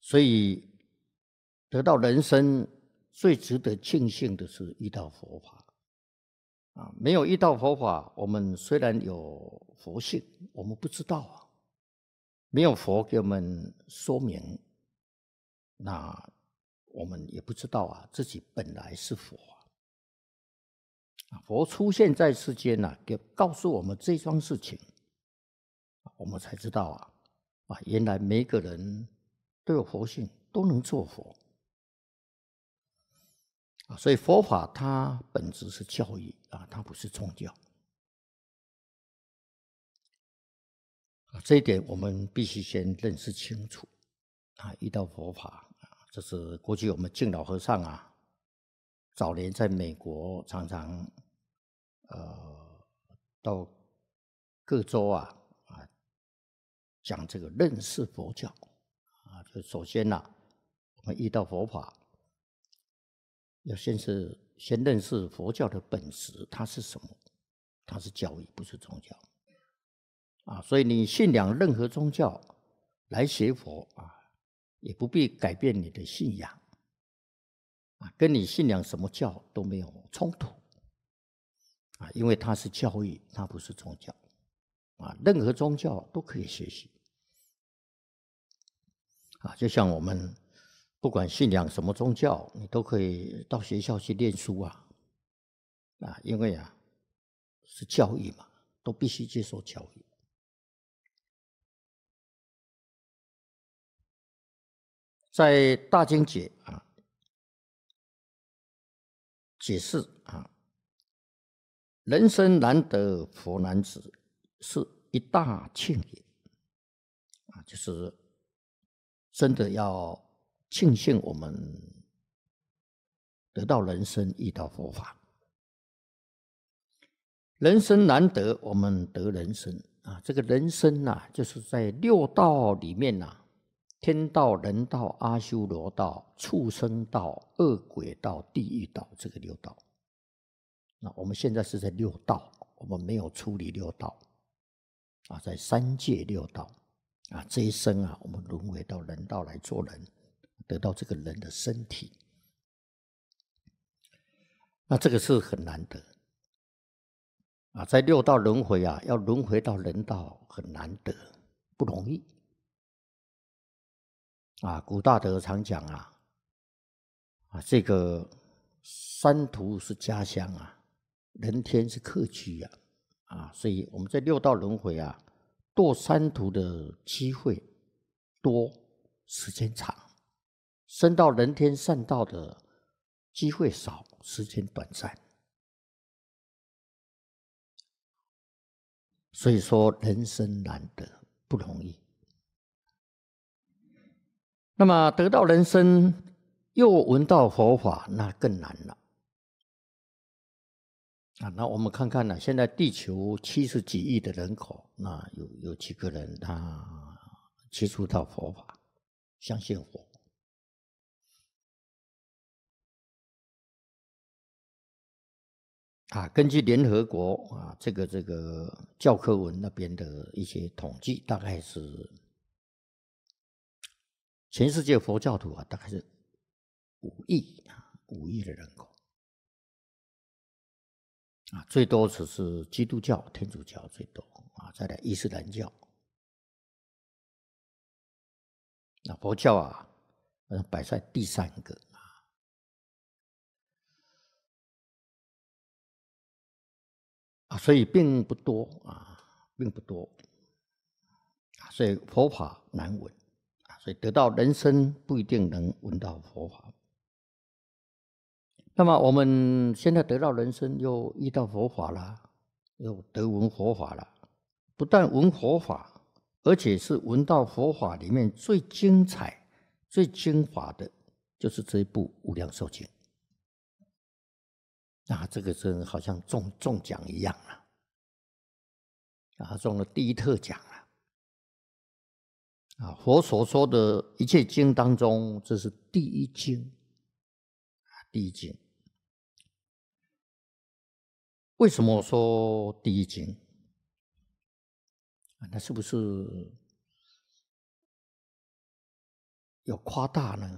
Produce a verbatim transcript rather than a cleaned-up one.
所以得到人生最值得庆幸的是遇到佛法啊！没有遇到佛法，我们虽然有佛性，我们不知道啊，没有佛给我们说明，那我们也不知道啊，自己本来是佛啊！佛出现在世间呢、啊，给告诉我们这桩事情，我们才知道啊，啊，原来每个人都有佛性，都能做佛啊！所以佛法它本质是教育啊，它不是宗教啊，这一点我们必须先认识清楚啊！遇到佛法啊，这是过去我们敬老和尚啊，早年在美国常常呃到各州啊啊讲这个认识佛教啊，就首先呐、啊，我们遇到佛法，要先是先认识佛教的本质，它是什么？它是教义，不是宗教啊。所以你信仰任何宗教来学佛啊，也不必改变你的信仰啊，跟你信仰什么教都没有冲突啊，因为它是教义，它不是宗教啊。任何宗教都可以学习啊，就像我们不管信仰什么宗教，你都可以到学校去念书啊啊，因为啊是教育嘛，都必须接受教育。在大经解啊解释啊，人生难得佛难值，是一大庆也啊，就是真的要庆幸我们得到人生，遇到佛法。人生难得，我们得人生啊，这个人生呐、啊，就是在六道里面呐、啊。天道、人道、阿修罗道、畜生道、恶鬼道、地狱道，这个六道。那我们现在是在六道，我们没有出离六道啊，在三界六道啊，这一生啊，我们轮回到人道来做人，得到这个人的身体，那这个是很难得啊，在六道轮回啊，要轮回到人道很难得，不容易。啊，古大德常讲啊，啊，这个山途是家乡啊，人天是客居啊，啊，所以我们在六道轮回啊，堕三途的机会多，时间长；升到人天善道的机会少，时间短暂。所以说，人生难得，不容易。那么得到人生，又闻到佛法，那更难了。啊，那我们看看呢，现在地球七十几亿的人口，那有有几个人他接触到佛法，相信佛？啊，根据联合国啊，这个这个教科文那边的一些统计，大概是全世界佛教徒啊，大概是五亿啊，五亿的人口啊，最多只是基督教、天主教最多啊，再来伊斯兰教。那佛教啊，呃，摆在第三个啊，所以并不多啊，并不多啊，所以佛法难闻啊，所以得到人生不一定能闻到佛法。那么我们现在得到人生，又遇到佛法了，又得闻佛法了，不但闻佛法，而且是闻到佛法里面最精彩、最精华的，就是这一部《无量寿经》。啊，这个真好像中中奖一样啊！啊，中了第一特奖了！啊，佛所说的一切经当中，这是第一经，第一经。为什么说第一经？啊，那是不是有夸大呢？